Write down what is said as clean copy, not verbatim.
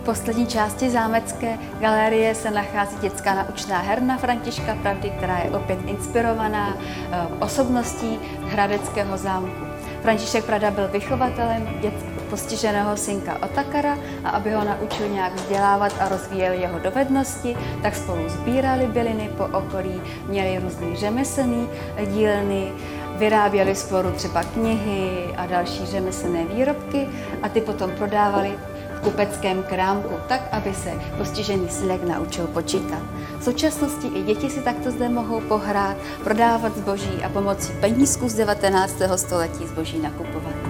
V poslední části zámecké galerie se nachází dětská naučná herna Františka Pravdy, která je opět inspirovaná osobností hradeckého zámku. František Pravda byl vychovatelem postiženého synka Otakara a aby ho naučil nějak vzdělávat a rozvíjel jeho dovednosti, tak spolu sbírali byliny po okolí, měli různý řemeslný dílny, vyráběli spolu třeba knihy a další řemeslné výrobky a ty potom prodávali v kupeckém krámku, tak, aby se postižený synek naučil počítat. V současnosti i děti si takto zde mohou pohrát, prodávat zboží a pomocí penízků z 19. století zboží nakupovat.